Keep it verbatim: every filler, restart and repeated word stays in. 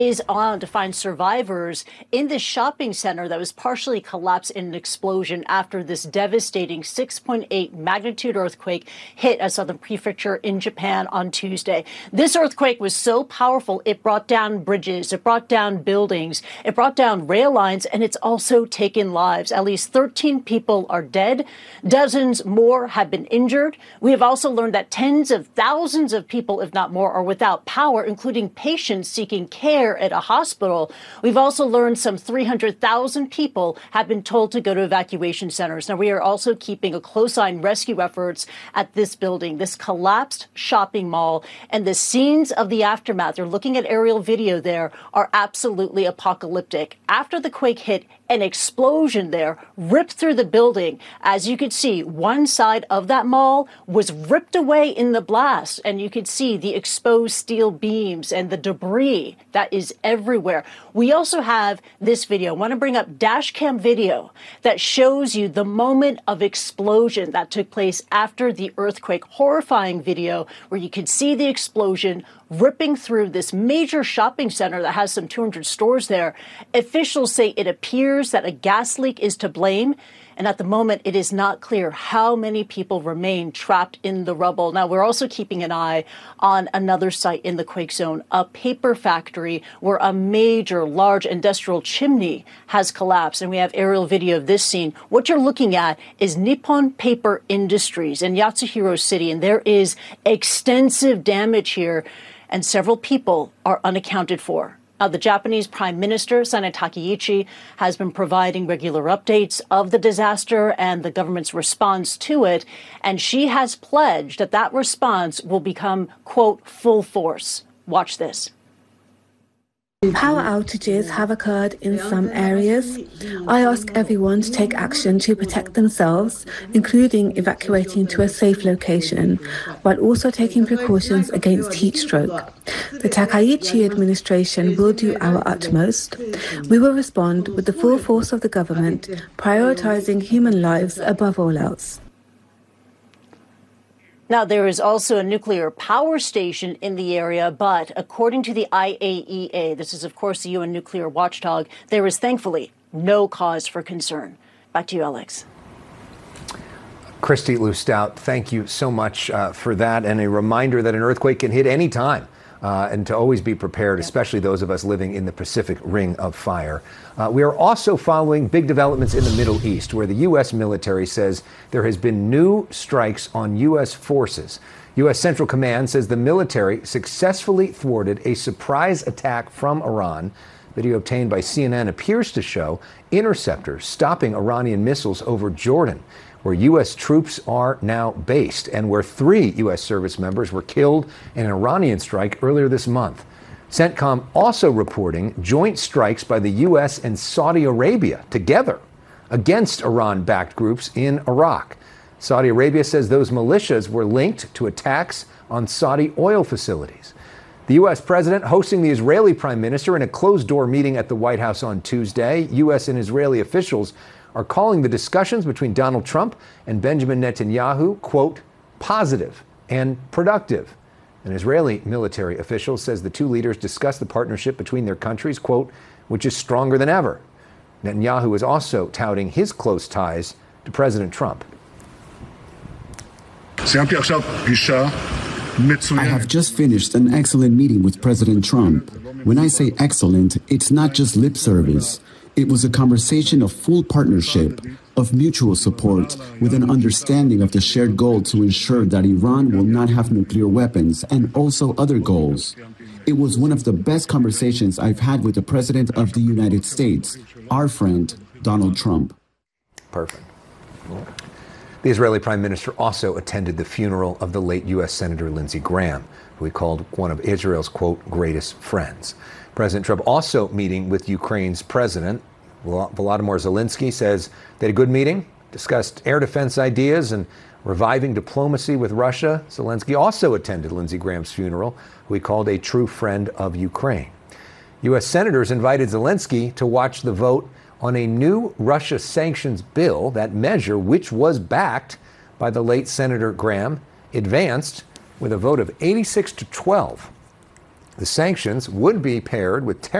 is on to find survivors in this shopping center that was partially collapsed in an explosion after this devastating six point eight magnitude earthquake hit a southern prefecture in Japan on Tuesday. This earthquake was so powerful, it brought down bridges, it brought down buildings, it brought down rail lines, and it's also taken lives. At least thirteen people are dead. Dozens more have been injured. We have also learned that tens of thousands of people, if not more, are without power, including patients seeking care at a hospital. We've also learned some three hundred thousand people have been told to go to evacuation centers. Now, we are also keeping a close eye on rescue efforts at this building, this collapsed shopping mall, and the scenes of the aftermath. They're looking at aerial video there are absolutely apocalyptic. After the quake hit, an explosion there ripped through the building. As you could see, one side of that mall was ripped away in the blast, and you could see the exposed steel beams and the debris that is everywhere. We also have this video. I want to bring up dash cam video that shows you the moment of explosion that took place after the earthquake. Horrifying video where you can see the explosion ripping through this major shopping center that has some two hundred stores there. Officials say it appears that a gas leak is to blame. And at the moment, it is not clear how many people remain trapped in the rubble. Now, we're also keeping an eye on another site in the quake zone, a paper factory where a major, large industrial chimney has collapsed. And we have aerial video of this scene. What you're looking at is Nippon Paper Industries in Yatsuhiro City. And there is extensive damage here, and several people are unaccounted for. Uh, the Japanese Prime Minister, Sanae Takaichi, has been providing regular updates of the disaster and the government's response to it. And she has pledged that that response will become, quote, full force. Watch this. Power outages have occurred in some areas. I ask everyone to take action to protect themselves, including evacuating to a safe location, while also taking precautions against heat stroke. The Takaichi administration will do our utmost. We will respond with the full force of the government, prioritizing human lives above all else. Now, there is also a nuclear power station in the area, but according to the I A E A, this is, of course, the U N nuclear watchdog, there is thankfully no cause for concern. Back to you, Alex. Kristi Lustau, thank you so much uh, for that, and a reminder that an earthquake can hit any time. Uh, and to always be prepared, especially those of us living in the Pacific Ring of Fire. Uh, we are also following big developments in the Middle East, where the U S military says there has been new strikes on U S forces. U S Central Command says the military successfully thwarted a surprise attack from Iran. Video obtained by C N N appears to show interceptors stopping Iranian missiles over Jordan, where U S troops are now based, and where three U S service members were killed in an Iranian strike earlier this month. CENTCOM also reporting joint strikes by the U S and Saudi Arabia together against Iran-backed groups in Iraq. Saudi Arabia says those militias were linked to attacks on Saudi oil facilities. The U S president hosting the Israeli prime minister in a closed-door meeting at the White House on Tuesday. U S and Israeli officials are calling the discussions between Donald Trump and Benjamin Netanyahu, quote, positive and productive. An Israeli military official says the two leaders discussed the partnership between their countries, quote, which is stronger than ever. Netanyahu is also touting his close ties to President Trump. I have just finished an excellent meeting with President Trump. When I say excellent, it's not just lip service. It was a conversation of full partnership, of mutual support, with an understanding of the shared goal to ensure that Iran will not have nuclear weapons, and also other goals. It was one of the best conversations I've had with the President of the United States, our friend, Donald Trump. Perfect. The Israeli Prime Minister also attended the funeral of the late U S Senator Lindsey Graham, who he called one of Israel's, quote, greatest friends. President Trump also meeting with Ukraine's president. Volodymyr Zelensky says they had a good meeting, discussed air defense ideas and reviving diplomacy with Russia. Zelensky also attended Lindsey Graham's funeral, who he called a true friend of Ukraine. U S senators invited Zelensky to watch the vote on a new Russia sanctions bill. That measure, which was backed by the late Senator Graham, advanced with a vote of eighty-six to twelve. The sanctions would be paired with